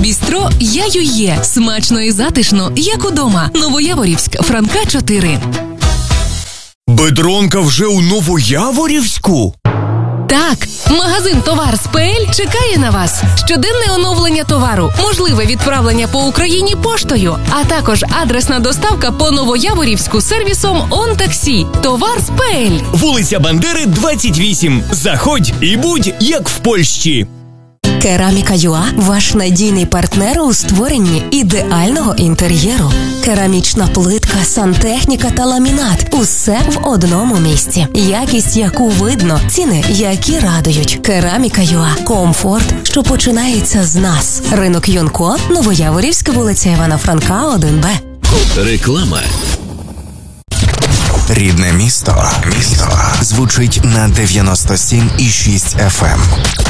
Бістро «Я є». Смачно і затишно, як удома. Новояворівськ, Франка 4. Бедронка вже у Новояворівську? Так, магазин «Товар з ПЛ» чекає на вас. Щоденне оновлення товару, можливе відправлення по Україні поштою, а також адресна доставка по Новояворівську сервісом «Он-таксі». «Товар з ПЛ». Вулиця Бандери, 28. Заходь і будь як в Польщі. Кераміка.ua – ваш надійний партнер у створенні ідеального інтер'єру. Керамічна плитка, сантехніка та ламінат – усе в одному місці. Якість, яку видно, ціни, які радують. Кераміка.ua – комфорт, що починається з нас. Ринок Юнко, Новояворівська, вулиця Івана Франка, 1Б. Реклама. Рідне місто звучить на 97,6 FM.